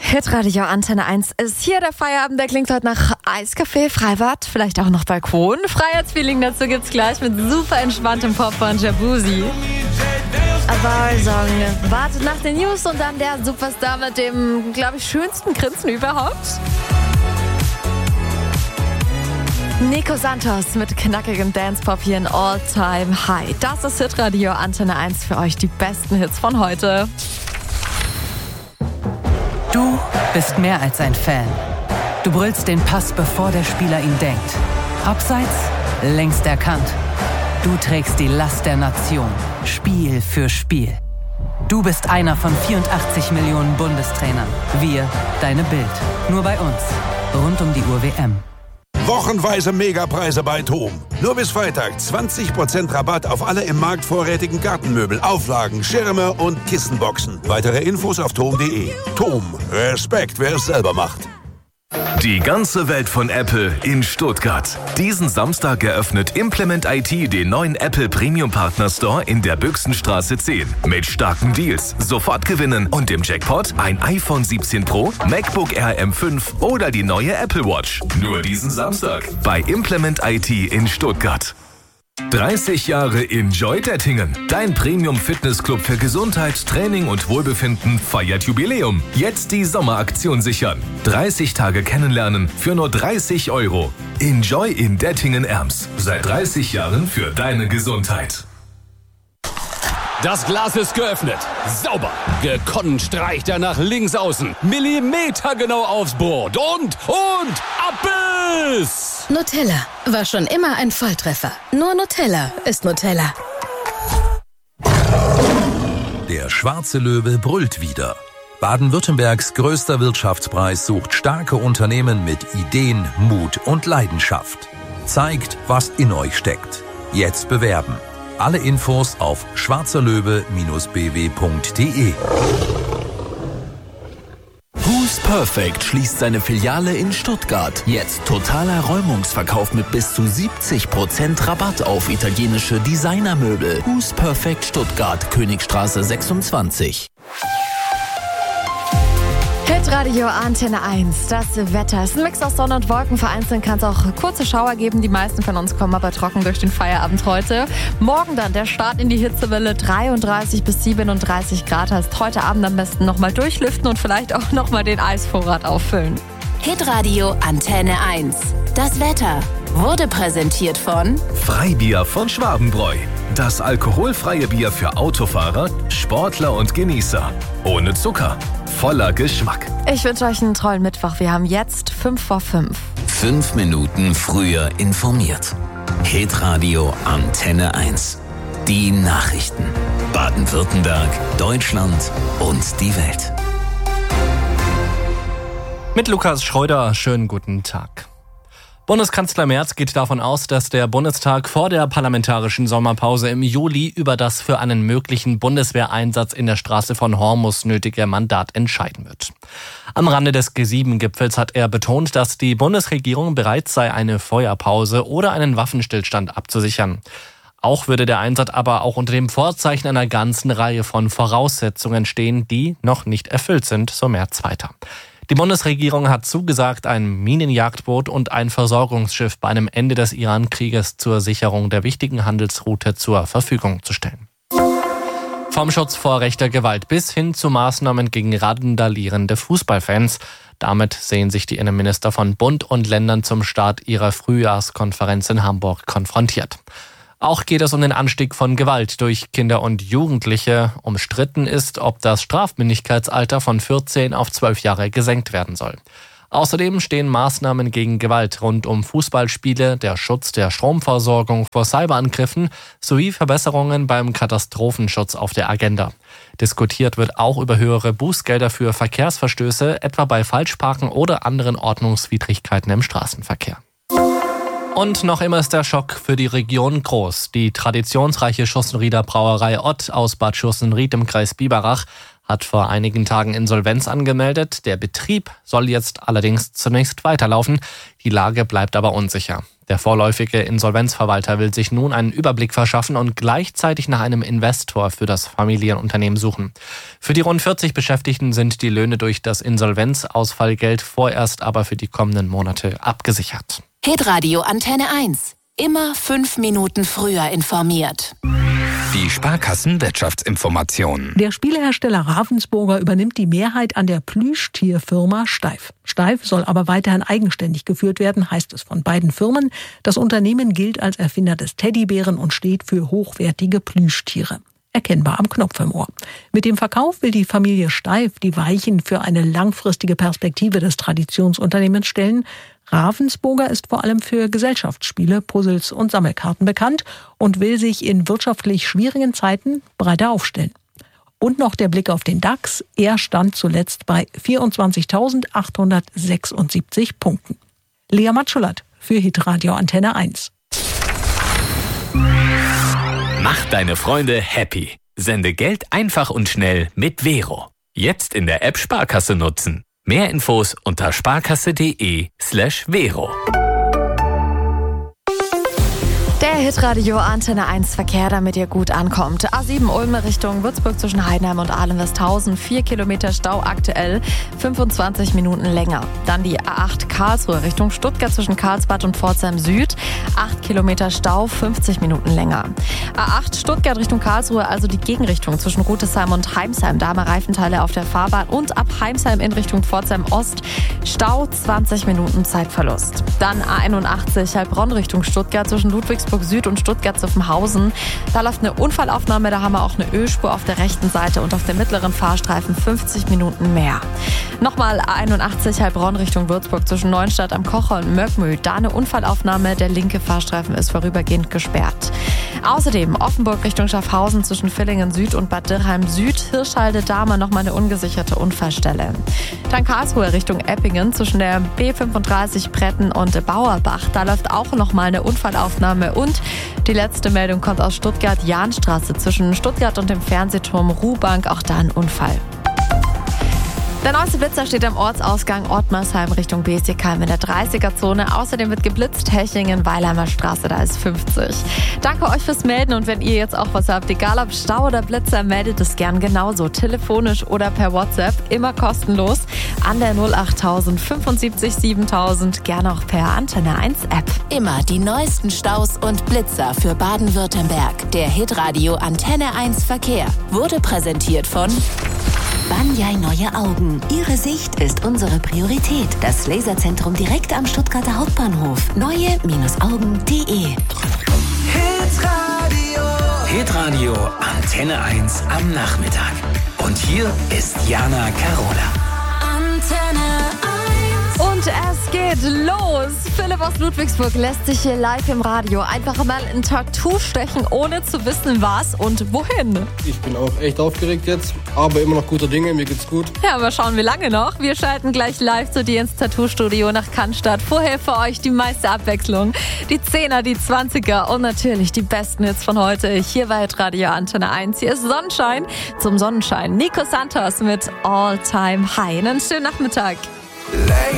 Hitradio Antenne 1 ist hier der Feierabend, der klingt heute nach Eiskaffee, Freibad, vielleicht auch noch Balkon. Freiheitsfeeling dazu gibt's gleich mit super entspanntem Pop von Jacuzzi. Song wartet nach den News und dann der Superstar mit dem, glaube ich, schönsten Grinsen überhaupt. Nico Santos mit knackigem Dance-Pop hier in All-Time High. Das ist Hitradio Antenne 1 für euch, die besten Hits von heute. Du bist mehr als ein Fan. Du brüllst den Pass, bevor der Spieler ihn denkt. Abseits, längst erkannt. Du trägst die Last der Nation, Spiel für Spiel. Du bist einer von 84 Millionen Bundestrainern. Wir, deine Bild. Nur bei uns. Rund um die Uhr WM. Wochenweise Megapreise bei TOM. Nur bis Freitag 20% Rabatt auf alle im Markt vorrätigen Gartenmöbel, Auflagen, Schirme und Kissenboxen. Weitere Infos auf tom.de. TOM. Respekt, wer es selber macht. Die ganze Welt von Apple in Stuttgart. Diesen Samstag eröffnet Implement IT den neuen Apple Premium Partner Store in der Büchsenstraße 10. Mit starken Deals, sofort gewinnen und im Jackpot ein iPhone 17 Pro, MacBook Air M5 oder die neue Apple Watch. Nur diesen Samstag bei Implement IT in Stuttgart. 30 Jahre Enjoy Dettingen. Dein Premium-Fitnessclub für Gesundheit, Training und Wohlbefinden feiert Jubiläum. Jetzt die Sommeraktion sichern. 30 Tage kennenlernen für nur 30 €. Enjoy in Dettingen-Erms. Seit 30 Jahren für deine Gesundheit. Das Glas ist geöffnet. Sauber. Gekonnt streicht er nach links außen. Millimetergenau aufs Brot. Und Abbiss! Nutella war schon immer ein Volltreffer. Nur Nutella ist Nutella. Der schwarze Löwe brüllt wieder. Baden-Württembergs größter Wirtschaftspreis sucht starke Unternehmen mit Ideen, Mut und Leidenschaft. Zeigt, was in euch steckt. Jetzt bewerben. Alle Infos auf schwarzerlöwe-bw.de. Who's Perfect schließt seine Filiale in Stuttgart. Jetzt totaler Räumungsverkauf mit bis zu 70% Rabatt auf italienische Designermöbel. Who's Perfect Stuttgart, Königstraße 26. Hitradio Antenne 1, das Wetter. Es ist ein Mix aus Sonne und Wolken. Vereinzelt kann es auch kurze Schauer geben. Die meisten von uns kommen aber trocken durch den Feierabend heute. Morgen dann der Start in die Hitzewelle. 33 bis 37 Grad. Heißt heute Abend am besten nochmal durchlüften und vielleicht auch nochmal den Eisvorrat auffüllen. Hitradio Antenne 1. Das Wetter wurde präsentiert von Freibier von Schwabenbräu. Das alkoholfreie Bier für Autofahrer, Sportler und Genießer. Ohne Zucker. Voller Geschmack. Ich wünsche euch einen tollen Mittwoch. Wir haben jetzt 5:05. 5 Minuten früher informiert. Hitradio Antenne 1. Die Nachrichten. Baden-Württemberg, Deutschland und die Welt. Mit Lukas Schreuder, schönen guten Tag. Bundeskanzler Merz geht davon aus, dass der Bundestag vor der parlamentarischen Sommerpause im Juli über das für einen möglichen Bundeswehreinsatz in der Straße von Hormus nötige Mandat entscheiden wird. Am Rande des G7-Gipfels hat er betont, dass die Bundesregierung bereit sei, eine Feuerpause oder einen Waffenstillstand abzusichern. Auch würde der Einsatz aber auch unter dem Vorzeichen einer ganzen Reihe von Voraussetzungen stehen, die noch nicht erfüllt sind, so Merz weiter. Die Bundesregierung hat zugesagt, ein Minenjagdboot und ein Versorgungsschiff bei einem Ende des Iran-Krieges zur Sicherung der wichtigen Handelsroute zur Verfügung zu stellen. Vom Schutz vor rechter Gewalt bis hin zu Maßnahmen gegen randalierende Fußballfans. Damit sehen sich die Innenminister von Bund und Ländern zum Start ihrer Frühjahrskonferenz in Hamburg konfrontiert. Auch geht es um den Anstieg von Gewalt durch Kinder und Jugendliche. Umstritten ist, ob das Strafmündigkeitsalter von 14 auf 12 Jahre gesenkt werden soll. Außerdem stehen Maßnahmen gegen Gewalt rund um Fußballspiele, der Schutz der Stromversorgung vor Cyberangriffen sowie Verbesserungen beim Katastrophenschutz auf der Agenda. Diskutiert wird auch über höhere Bußgelder für Verkehrsverstöße, etwa bei Falschparken oder anderen Ordnungswidrigkeiten im Straßenverkehr. Und noch immer ist der Schock für die Region groß. Die traditionsreiche Schussenrieder Brauerei Ott aus Bad Schussenried im Kreis Biberach hat vor einigen Tagen Insolvenz angemeldet. Der Betrieb soll jetzt allerdings zunächst weiterlaufen. Die Lage bleibt aber unsicher. Der vorläufige Insolvenzverwalter will sich nun einen Überblick verschaffen und gleichzeitig nach einem Investor für das Familienunternehmen suchen. Für die rund 40 Beschäftigten sind die Löhne durch das Insolvenzausfallgeld vorerst aber für die kommenden Monate abgesichert. Hitradio Antenne 1. Immer 5 Minuten früher informiert. Die Sparkassen-Wirtschaftsinformationen. Der Spielehersteller Ravensburger übernimmt die Mehrheit an der Plüschtierfirma Steiff. Steiff soll aber weiterhin eigenständig geführt werden, heißt es von beiden Firmen. Das Unternehmen gilt als Erfinder des Teddybären und steht für hochwertige Plüschtiere. Erkennbar am Knopf im Ohr. Mit dem Verkauf will die Familie Steiff die Weichen für eine langfristige Perspektive des Traditionsunternehmens stellen. Ravensburger ist vor allem für Gesellschaftsspiele, Puzzles und Sammelkarten bekannt und will sich in wirtschaftlich schwierigen Zeiten breiter aufstellen. Und noch der Blick auf den DAX. Er stand zuletzt bei 24.876 Punkten. Lea Matschulat für Hitradio Antenne 1. Mach deine Freunde happy. Sende Geld einfach und schnell mit Vero. Jetzt in der App Sparkasse nutzen. Mehr Infos unter sparkasse.de/Vero. Der Hitradio Antenne 1 Verkehr, damit ihr gut ankommt. A7 Ulm Richtung Würzburg zwischen Heidenheim und Ahlen-Westhausen. 4 Kilometer Stau aktuell, 25 Minuten länger. Dann die A8 Karlsruhe Richtung Stuttgart zwischen Karlsbad und Pforzheim Süd. 8 Kilometer Stau, 50 Minuten länger. A8 Stuttgart Richtung Karlsruhe, also die Gegenrichtung zwischen Rütesheim und Heimsheim. Da haben wir Reifenteile auf der Fahrbahn und ab Heimsheim in Richtung Pforzheim Ost. Stau, 20 Minuten Zeitverlust. Dann A81 Heilbronn Richtung Stuttgart zwischen Ludwigsburg Süd und Stuttgart-Zuffenhausen. Da läuft eine Unfallaufnahme, da haben wir auch eine Ölspur auf der rechten Seite und auf dem mittleren Fahrstreifen 50 Minuten mehr. Nochmal A81 Heilbronn Richtung Würzburg zwischen Neuenstadt am Kocher und Möckmühl. Da eine Unfallaufnahme, der linke Fahrstreifen ist vorübergehend gesperrt. Außerdem Offenburg Richtung Schaffhausen zwischen Villingen Süd und Bad Dürkheim Süd. Hirschhalde-Dahme nochmal eine ungesicherte Unfallstelle. Dann Karlsruhe Richtung Eppingen zwischen der B35 Bretten und Bauerbach. Da läuft auch nochmal eine Unfallaufnahme. Und die letzte Meldung kommt aus Stuttgart-Jahnstraße zwischen Stuttgart und dem Fernsehturm Ruhbank. Auch da ein Unfall. Der neueste Blitzer steht am Ortsausgang Ottmarsheim Richtung Besiekheim in der 30er-Zone. Außerdem wird geblitzt Hechingen, Weilheimer Straße, da ist 50. Danke euch fürs Melden und wenn ihr jetzt auch was habt, egal ob Stau oder Blitzer, meldet es gern genauso. Telefonisch oder per WhatsApp, immer kostenlos an der 08000 75 7000, gerne auch per Antenne 1 App. Immer die neuesten Staus und Blitzer für Baden-Württemberg. Der Hitradio Antenne 1 Verkehr wurde präsentiert von Banyai Neue Augen. Ihre Sicht ist unsere Priorität. Das Laserzentrum direkt am Stuttgarter Hauptbahnhof. Neue-augen.de. Hitradio Antenne 1 am Nachmittag. Und hier ist Jana Carola. Antenne 1. Und es geht los. Philipp aus Ludwigsburg lässt sich hier live im Radio einfach mal ein Tattoo stechen, ohne zu wissen was und wohin. Ich bin auch echt aufgeregt jetzt, aber immer noch guter Dinge, mir geht's gut. Ja, mal schauen, wie lange noch. Wir schalten gleich live zu dir ins Tattoo-Studio nach Cannstatt. Vorher für euch die meiste Abwechslung. Die 10er, die 20er und natürlich die besten Hits von heute. Hier bei Radio Antenne 1. Hier ist Sonnenschein zum Sonnenschein. Nico Santos mit All Time High. Einen schönen Nachmittag. Late